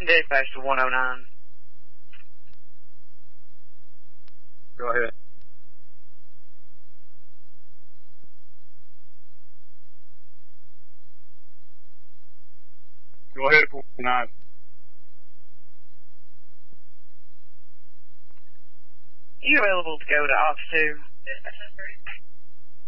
Dispatch to 109. Go ahead. Go ahead, 49. You available to go to Ops 2?